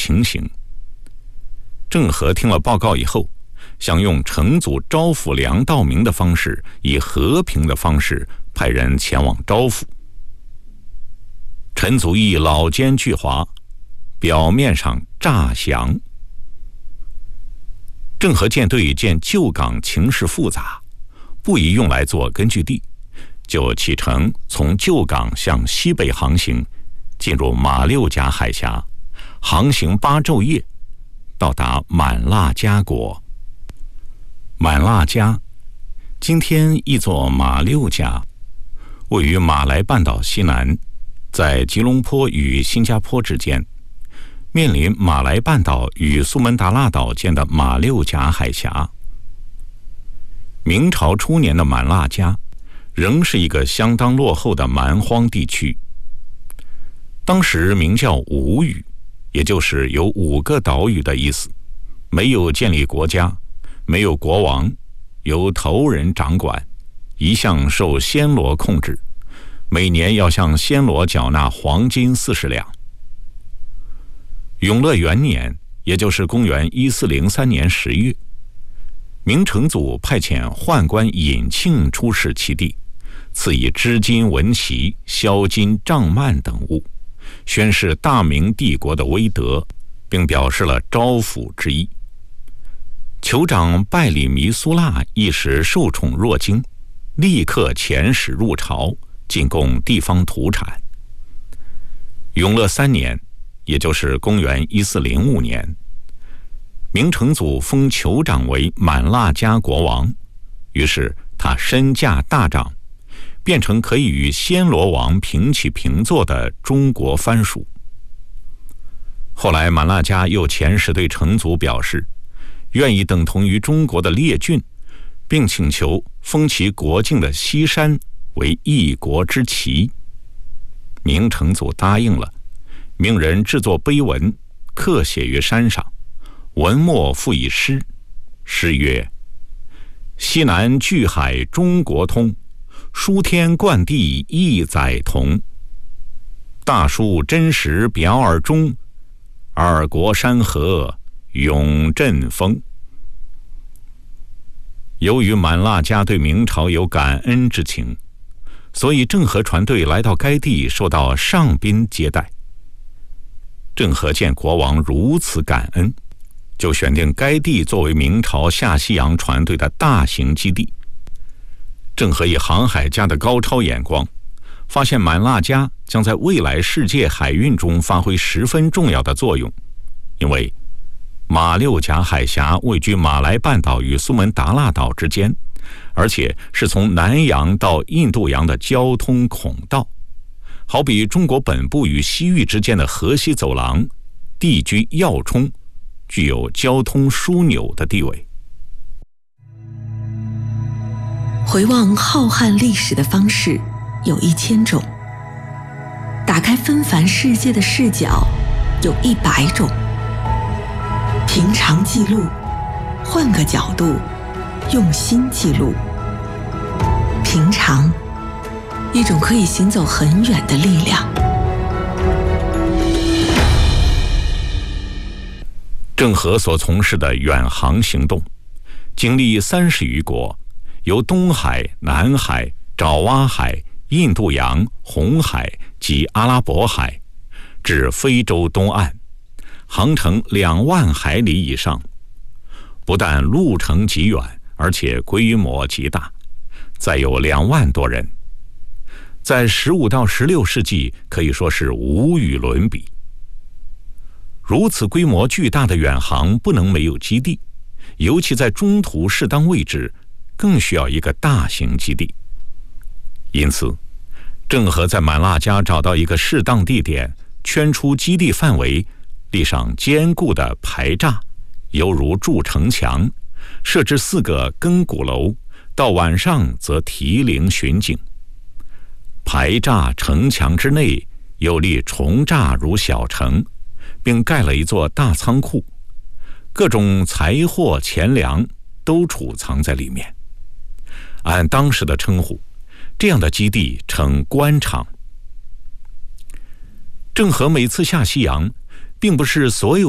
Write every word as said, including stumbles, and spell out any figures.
情形。郑和听了报告以后，想用成祖招抚梁道明的方式，以和平的方式派人前往招抚。陈祖义老奸巨猾，表面上诈降。郑和舰队见旧港情势复杂，不宜用来做根据地，就启程从旧港向西北航行，进入马六甲海峡，航行八昼夜，到达满腊加国。满腊加，今天译作马六甲，位于马来半岛西南，在吉隆坡与新加坡之间，面临马来半岛与苏门答腊岛间的马六甲海峡。明朝初年的满腊加仍是一个相当落后的蛮荒地区，当时名叫五屿，也就是有五个岛屿的意思，没有建立国家，没有国王，由头人掌管，一向受暹罗控制，每年要向暹罗缴纳黄金四十两。永乐元年，也就是公元一四零三年十月，明成祖派遣宦官尹庆出使其地，赐以织金文旗、销金帐幔等物，宣示大明帝国的威德，并表示了招抚之意。酋长拜里弥苏剌一时受宠若惊，立刻遣使入朝，进贡地方土产。永乐三年，也就是公元一四零五年，明成祖封酋长为满腊加国王，于是他身价大涨，变成可以与暹罗王平起平坐的中国藩属。后来满腊加又遣使对成祖表示，愿意等同于中国的列郡，并请求封其国境的西山为一国之旗。明成祖答应了，命人制作碑文，刻写于山上，文末附以诗，诗曰：西南巨海中国通，书天冠地一载同。大书真实表尔中，二国山河永振风。由于满腊加对明朝有感恩之情，所以郑和船队来到该地，受到上宾接待。郑和见国王如此感恩，就选定该地作为明朝下西洋船队的大型基地。郑和以航海家的高超眼光，发现满腊加将在未来世界海运中发挥十分重要的作用，因为马六甲海峡位居马来半岛与苏门答腊岛之间，而且是从南洋到印度洋的交通孔道，好比中国本部与西域之间的河西走廊，地居要冲，具有交通枢纽的地位。 回望浩瀚历史的方式有一千种，打开纷繁世界的视角有一百种。平常记录，换个角度，用心记录。平常，一种可以行走很远的力量。 郑和所从事的远航行动，经历三十余国，由东海、南海、爪哇海、印度洋、红海及阿拉伯海，至非洲东岸，航程两万海里以上，不但路程极远，而且规模极大，载有两万多人，在十五到十六世纪可以说是无与伦比。如此规模巨大的远航不能没有基地，尤其在中途适当位置，更需要一个大型基地。因此，郑和在满腊加找到一个适当地点，圈出基地范围，立上坚固的排栅，犹如筑城墙，设置四个更鼓楼，到晚上则提铃巡警。排栅城墙之内又立重栅如小城，并盖了一座大仓库，各种财货钱粮都储藏在里面。按当时的称呼，这样的基地称官场。郑和每次下西洋，并不是所有